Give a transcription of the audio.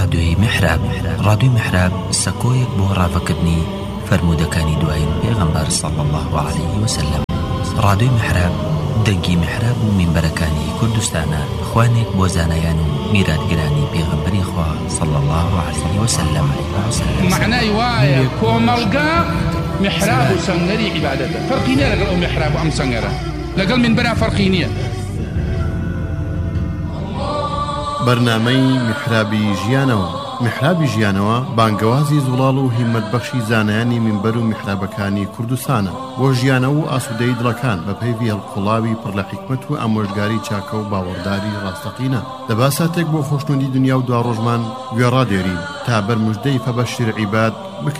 رادیۆی میحراب. رادیۆی میحراب سەکۆیەک بۆ ڕاوەکردنی فرمودەکانی دوایین پێغەمبەر صلی الله عليه وسلم. رادیۆی میحراب دەنگی میحراب و مینبەرەکانی کوردستانە، خوانێک بۆ زانایان و میراتگرانی پێغەمبەری خوا صلی الله عليه وسلم. معنای وایە کۆمەڵگا میحراب و سەنگەری عیبادەتە، فەرقی نییە لەگەڵ ئەو میحراب و ئەم سەنگەرە، لەگەڵ مینبەرە فەرقی نییە. بەرنامەی میحرابی ژیانەوە. میحرابی ژیانەوە بانگەوازی زوڵاڵ و هیمەتبەخشی زانایانی مینبەر و میحرابەکانی کوردستانە بۆ ژیانەوە و ئاسوودەی دڵەکان بە پەیوی هەڵقوڵاوی پڕ لە حیکمەت و ئامۆژگاری چاکە و باوەڕداری ڕاستەقینە. دەبا ساتێک بۆ خۆشنودی دنیا و دواڕۆژمان گوێڕادێرین تا بەرموژدەی فەبەشیر عیباد بکەین